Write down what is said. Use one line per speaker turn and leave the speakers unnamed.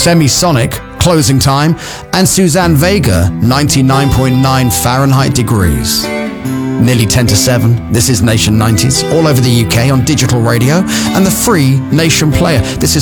Semisonic, Closing Time, and Suzanne Vega, 99.9 Fahrenheit degrees. Nearly 10 to 7, this is Nation 90s, all over the UK on digital radio and the free Nation player. This is